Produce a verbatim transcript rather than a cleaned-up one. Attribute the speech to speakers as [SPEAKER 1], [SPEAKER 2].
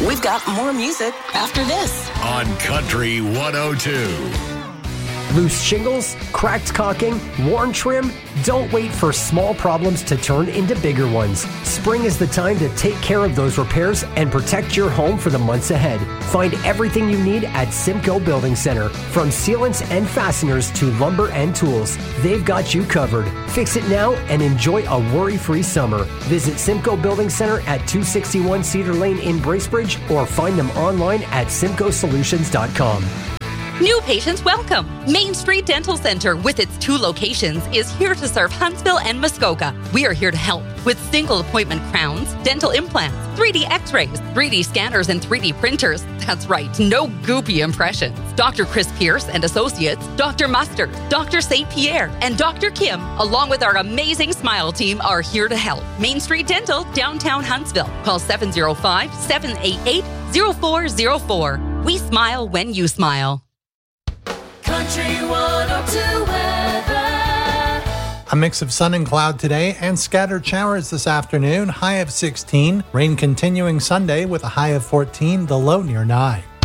[SPEAKER 1] We've got more music after this
[SPEAKER 2] on Country one oh two.
[SPEAKER 3] Loose shingles, cracked caulking, worn trim? Don't wait for small problems to turn into bigger ones. Spring is the time to take care of those repairs and protect your home for the months ahead. Find everything you need at Simcoe Building Center. From sealants and fasteners to lumber and tools, they've got you covered. Fix it now and enjoy a worry-free summer. Visit Simcoe Building Center at two sixty-one Cedar Lane in Bracebridge or find them online at simcoe solutions dot com.
[SPEAKER 4] New patients welcome. Main Street Dental Center, with its two locations, is here to serve Huntsville and Muskoka. We are here to help with single appointment crowns, dental implants, three D x-rays, three D scanners, and three D printers. That's right, no goopy impressions. Doctor Chris Pierce and Associates, Doctor Mustard, Doctor Saint Pierre, and Doctor Kim, along with our amazing Smile team, are here to help. Main Street Dental, downtown Huntsville. Call seven oh five, seven eight eight, oh four oh four. We smile when you smile.
[SPEAKER 5] Country one oh two weather.
[SPEAKER 6] A mix of sun and cloud today and scattered showers this afternoon, high of sixteen. Rain continuing Sunday with a high of fourteen, the low near nine.